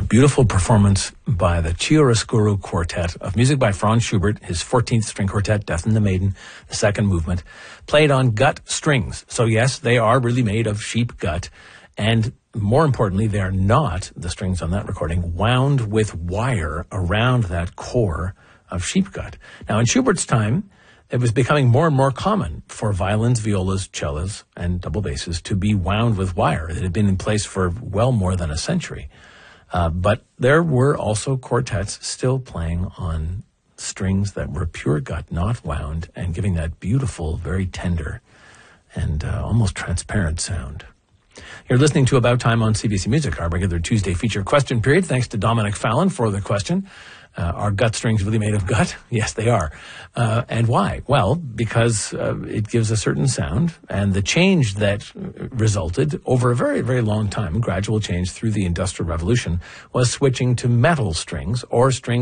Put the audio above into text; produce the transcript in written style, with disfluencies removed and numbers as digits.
beautiful performance by the Chiaroscuro Quartet of music by Franz Schubert, his 14th string quartet, Death and the Maiden, the second movement, played on gut strings. So yes, they are really made of sheep gut, and more importantly, they are not, the strings on that recording, wound with wire around that core of sheep gut. Now, in Schubert's time, it was becoming more and more common for violins, violas, cellos, and double basses to be wound with wire. It had been in place for well more than a century. But there were also quartets still playing on strings that were pure gut, not wound, and giving that beautiful, very tender, and almost transparent sound. You're listening to About Time on CBC Music, our regular Tuesday feature question period. Thanks to Dominic Fallon for the question. Are gut strings really made of gut? Yes, they are. And why? Well, because it gives a certain sound, and the change that resulted over a very, very long time, gradual change through the Industrial Revolution, was switching to metal strings or strings